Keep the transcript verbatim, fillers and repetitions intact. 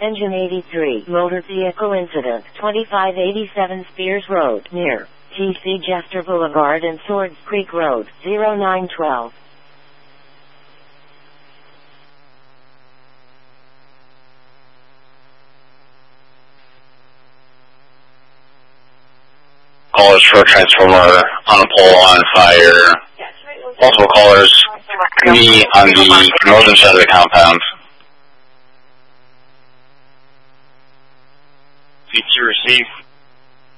Engine eighty-three, motor vehicle incident, twenty-five eighty-seven Spears Road, near T C Jester Boulevard and Swords Creek Road, zero nine twelve. Callers for a transformer on a pole on fire. Multiple callers, me on the northern side of the compound. C T received.